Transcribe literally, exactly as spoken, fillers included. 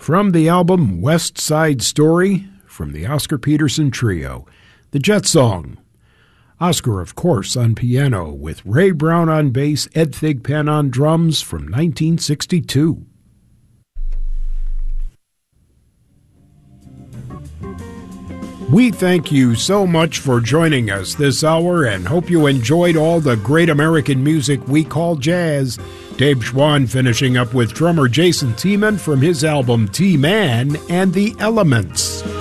From the album West Side Story, from the Oscar Peterson Trio, the Jet Song. Oscar, of course, on piano, with Ray Brown on bass, Ed Thigpen on drums, from nineteen sixty-two. We thank you so much for joining us this hour and hope you enjoyed all the great American music we call jazz. Dave Schwann finishing up with drummer Jason Tiemann from his album T-Man and the Elements.